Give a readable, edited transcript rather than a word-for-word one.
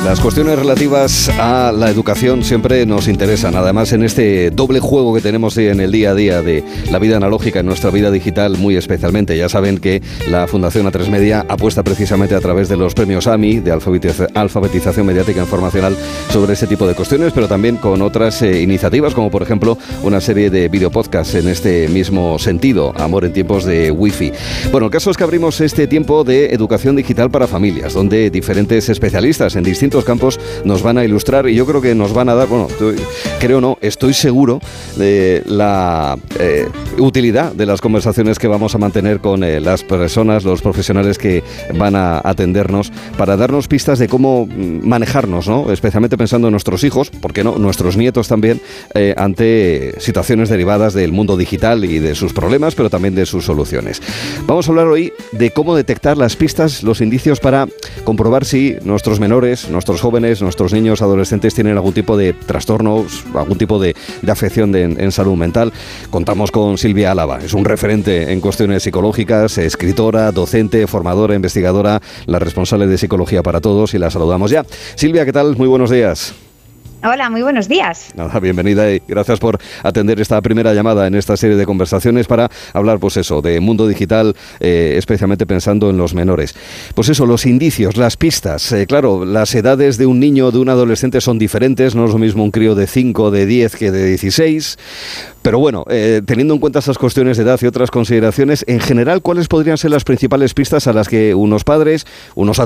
Las cuestiones relativas a la educación siempre nos interesan. Además, en este doble juego que tenemos en el día a día de la vida analógica, en nuestra vida digital muy especialmente. Ya saben que la Fundación A3 Media apuesta precisamente a través de los premios AMI, de alfabetización mediática informacional, sobre ese tipo de cuestiones, pero también con otras iniciativas, como por ejemplo una serie de videopodcasts en este mismo sentido, Amor en tiempos de Wi-Fi. Bueno, el caso es que abrimos este tiempo de educación digital para familias, donde diferentes especialistas en distintos campos nos van a ilustrar, y yo creo que nos van a dar, estoy seguro de la utilidad de las conversaciones que vamos a mantener con las personas, los profesionales que van a atendernos, para darnos pistas de cómo manejarnos, ¿no? Especialmente pensando en nuestros hijos, ¿por qué no? Nuestros nietos también, ante situaciones derivadas del mundo digital y de sus problemas, pero también de sus soluciones. Vamos a hablar hoy de cómo detectar las pistas, los indicios para comprobar si nuestros menores, nuestros jóvenes, nuestros niños, adolescentes tienen algún tipo de trastornos, algún tipo de afección en salud mental. Contamos con Silvia Álava, es un referente en cuestiones psicológicas, escritora, docente, formadora, investigadora, la responsable de Psicología para Todos, y la saludamos ya. Silvia, ¿qué tal? Muy buenos días. Hola, muy buenos días. Nada, bienvenida y gracias por atender esta primera llamada en esta serie de conversaciones para hablar, pues eso, de mundo digital, especialmente pensando en los menores. Pues eso, los indicios, las pistas. Claro, las edades de un niño o de un adolescente son diferentes, no es lo mismo un crío de 5, de 10 que de 16. Pero bueno, teniendo en cuenta esas cuestiones de edad y otras consideraciones, en general, ¿cuáles podrían ser las principales pistas a las que unos padres, unos